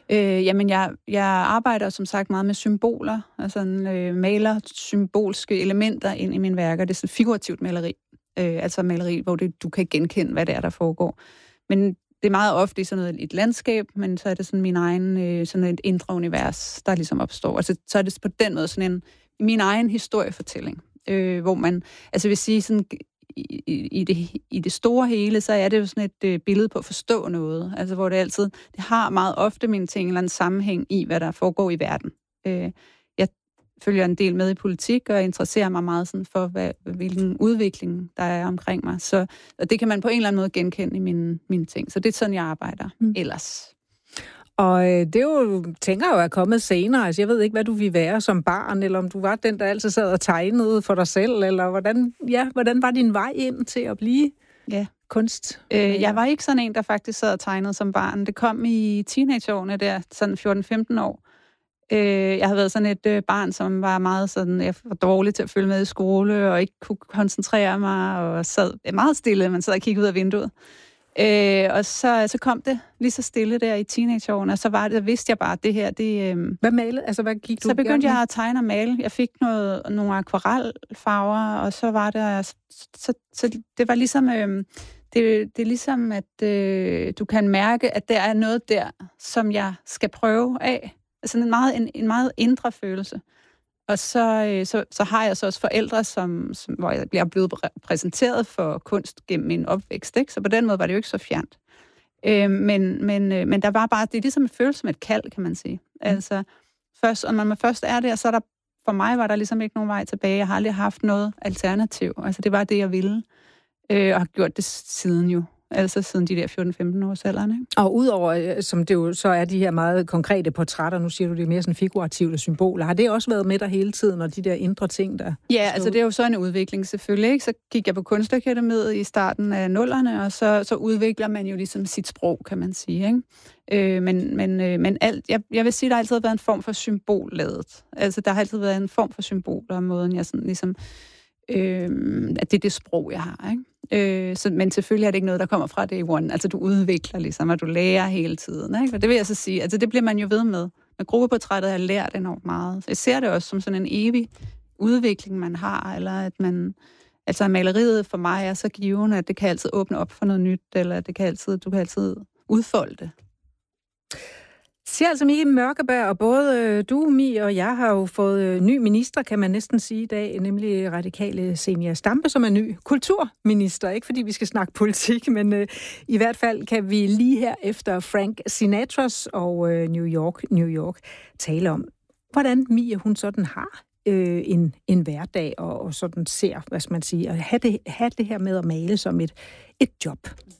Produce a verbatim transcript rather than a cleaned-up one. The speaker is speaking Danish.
Øh, jamen, jeg, jeg arbejder som sagt meget med symboler, altså øh, maler symbolske elementer ind i mine værker. Det er sådan figurativt maleri, øh, altså maleri, hvor det, du kan genkende, hvad det er, der foregår. Men det er meget ofte i sådan noget, et landskab, men så er det sådan min egen, øh, sådan et indre univers, der ligesom opstår. Altså, så er det på den måde sådan en, min egen historiefortælling, øh, hvor man, altså jeg vil sige sådan, i, i, det, i det store hele, så er det jo sådan et øh, billede på at forstå noget, altså hvor det altid, det har meget ofte mine ting, eller en sammenhæng i, hvad der foregår i verden. Øh, jeg følger en del med i politik, og interesserer mig meget sådan for, hvad, hvilken udvikling der er omkring mig, så og det kan man på en eller anden måde genkende i mine, mine ting, så det er sådan, jeg arbejder mm. ellers. Og det er jo, tænker jeg jo, er kommet senere. Altså, jeg ved ikke, hvad du ville være som barn, eller om du var den, der altid sad og tegnede for dig selv, eller hvordan, ja, hvordan var din vej ind til at blive ja. kunst? Øh, jeg var ikke sådan en, der faktisk sad og tegnede som barn. Det kom i teenageårene der, sådan fjorten femten år. Øh, jeg havde været sådan et øh, barn, som var meget sådan, jeg var dårlig til at følge med i skole, og ikke kunne koncentrere mig, og sad meget stille, man sad og kiggede ud af vinduet. Øh, og så, så kom det lige så stille der i teenageårene, og så var det, så vidste jeg bare, at det her, det... Øh, hvad malede? Altså, hvad gik du? Så begyndte jeg at tegne og male. Jeg fik noget, nogle akvarelfarver, og så var der... Så, så, så det var ligesom... Øh, det, det er ligesom, at øh, du kan mærke, at der er noget der, som jeg skal prøve af. Altså en meget, en, en meget indre følelse. Og så, øh, så, så har jeg så også forældre, som, som, hvor jeg bliver blevet præsenteret for kunst gennem min opvækst. Ikke? Så på den måde var det jo ikke så fjernt. Øh, men, men, øh, men der var bare, det er ligesom en følelse som et kald, kan man sige. Mm. Altså, først, og når man først er der, så er der, for mig var der ligesom ikke nogen vej tilbage. Jeg har aldrig haft noget alternativ. Altså, det var det, jeg ville. Øh, og har gjort det siden jo. Altså siden de der fjorten femten års alderen, ikke? Og udover, som det jo så er de her meget konkrete portrætter, nu siger du, det er mere sådan figurative symboler, har det også været med dig hele tiden, og de der indre ting, der... Ja, altså det er jo så en udvikling selvfølgelig, ikke? Så gik jeg på Kunstakademiet i starten af nullerne, og så, så udvikler man jo ligesom sit sprog, kan man sige, ikke? Øh, men men, øh, men alt, jeg, jeg vil sige, der har altid været en form for symbolladet. Altså der har altid været en form for symboler, og måden jeg sådan ligesom... Øh, at det er det sprog, jeg har, ikke? Øh, så, men selvfølgelig er det ikke noget, der kommer fra day one. Altså, du udvikler ligesom, og du lærer hele tiden, ikke? Og det vil jeg så sige, altså, det bliver man jo ved med. Med gruppeportrættet har jeg lært enormt meget. Så jeg ser det også som sådan en evig udvikling, man har, eller at man... Altså, maleriet for mig er så givende, at det kan altid åbne op for noget nyt, eller det kan altid, du kan altid udfolde det. Siger altså Mie Mørkeberg, og både du, Mie, og jeg har jo fået ny minister, kan man næsten sige i dag, nemlig radikale Zenia Stampe, som er ny kulturminister. Ikke fordi vi skal snakke politik, men øh, i hvert fald kan vi lige her efter Frank Sinatras og øh, New York, New York tale om, hvordan Mie hun sådan har øh, en, en hverdag, og, og sådan ser, hvad skal man sige, at have det, have det her med at male som et, et job.